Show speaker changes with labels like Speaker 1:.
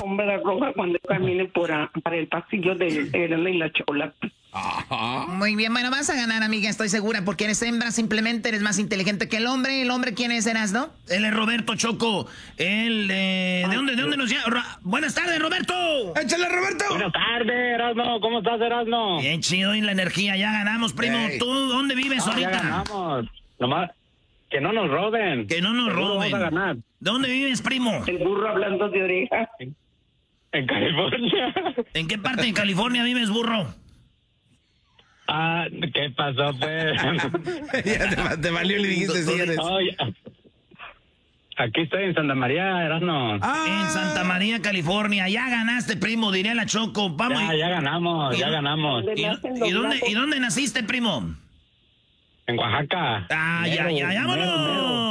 Speaker 1: alfombra roja cuando camine para el pasillo de Erasmo y la Chola.
Speaker 2: Muy bien, bueno, vas a ganar, amiga, estoy segura, porque eres hembra, simplemente eres más inteligente que el hombre. ¿El hombre quién es, Erasmo? Él es Roberto Choco. Él, ¿de dónde nos llama? Buenas tardes, Roberto.
Speaker 3: ¡Échale, Roberto!
Speaker 4: Buenas tardes, Erasmo. ¿Cómo estás, Erasmo?
Speaker 2: Bien chido, y la energía, ya ganamos, primo.
Speaker 3: Hey.
Speaker 2: ¿Tú dónde vives ahorita?
Speaker 4: Ya ganamos. Nomás que no nos roben.
Speaker 2: Que no nos
Speaker 4: Seguro
Speaker 2: roben.
Speaker 4: vamos a ganar.
Speaker 2: ¿Dónde vives, primo?
Speaker 1: El burro hablando de orejas.
Speaker 4: En California.
Speaker 2: ¿En qué parte de California vives, burro?
Speaker 4: ¿Qué pasó, pues?
Speaker 3: Ya te valió y le dijiste si eres.
Speaker 4: Oye, aquí estoy en Santa María, Erasmo.
Speaker 2: En Santa María, California. Ya ganaste, primo, diría la Choco. Vamos.
Speaker 4: Ya ganamos, ya ganamos.
Speaker 2: ¿Y dónde naciste, primo?
Speaker 4: En Oaxaca.
Speaker 2: Ya, vámonos.